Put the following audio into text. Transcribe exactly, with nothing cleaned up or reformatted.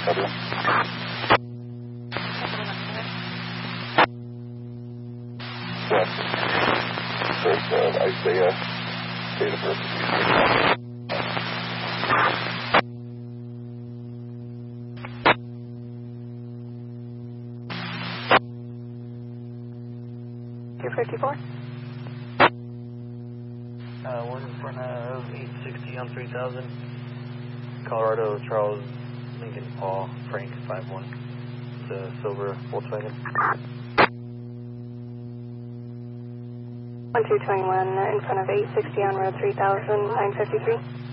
Yes. There's uh, Isaiah, date of birth. two fifty-four. Uh, one in front of eight sixty on three thousand. Colorado, Charles, Lincoln, Paul, Frank, five one. It's a silver Volkswagen. one two twenty-one in front of eight sixty on road three thousand, nine fifty-three.